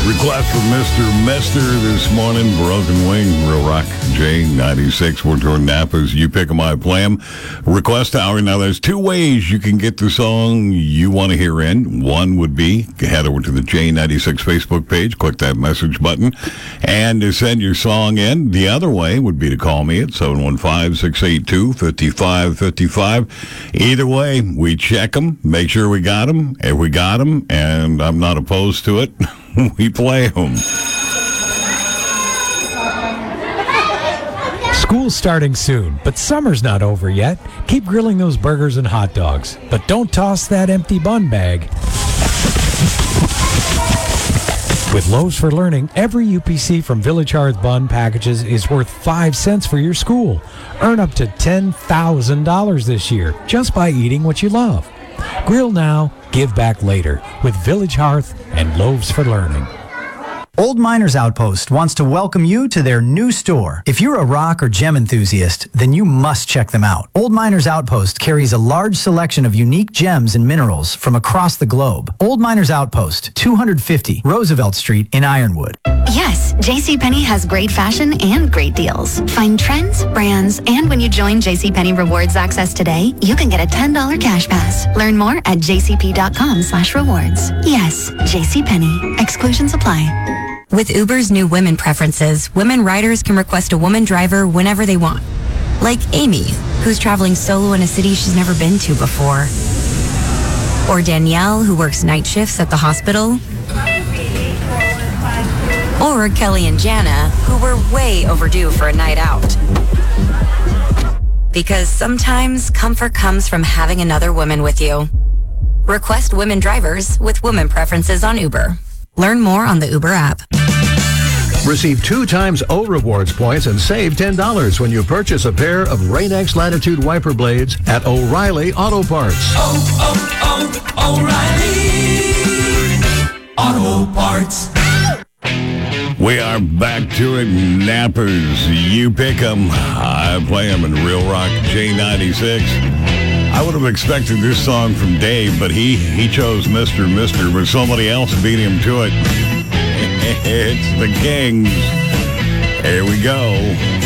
Request for Mr. Mister this morning. Broken Wing, Real Rock J96. We're doing Napa's You Pick 'Em, I Play 'Em. Request hour. Now, there's two ways you can get the song you want to hear in. One would be head over to the J96 Facebook page, click that message button, and to send your song in. The other way would be to call me at 715-682-5555. Either way, we check them, make sure we got them. If we got them, and I'm not opposed to it, we play them. School's starting soon, but summer's not over yet. Keep grilling those burgers and hot dogs, but don't toss that empty bun bag. With Loaves for Learning, every UPC from Village Hearth Bun packages is worth 5 cents for your school. Earn up to $10,000 this year just by eating what you love. Grill now, give back later with Village Hearth and Loaves for Learning. Old Miners Outpost wants to welcome you to their new store. If you're a rock or gem enthusiast, then you must check them out. Old Miners Outpost carries a large selection of unique gems and minerals from across the globe. Old Miners Outpost, 250 Roosevelt Street in Ironwood. Yes, JCPenney has great fashion and great deals. Find trends, brands, and when you join JCPenney Rewards Access today, you can get a $10 cash pass. Learn more at jcp.com/rewards. Yes, JCPenney. Exclusions apply. With Uber's new women preferences, women riders can request a woman driver whenever they want. Like Amy, who's traveling solo in a city she's never been to before. Or Danielle, who works night shifts at the hospital. Or Kelly and Jana, who were way overdue for a night out. Because sometimes comfort comes from having another woman with you. Request women drivers with women preferences on Uber. Learn more on the Uber app. Receive 2 times O Rewards points and save $10 when you purchase a pair of Rain-X Latitude wiper blades at O'Reilly Auto Parts. O'Reilly Auto Parts. We are back to it. Napa's You Pick 'Em, I Play 'Em in Real Rock J96. I would have expected this song from Dave, but he chose Mr. Mister, but somebody else beat him to it. It's the Kings. Here we go.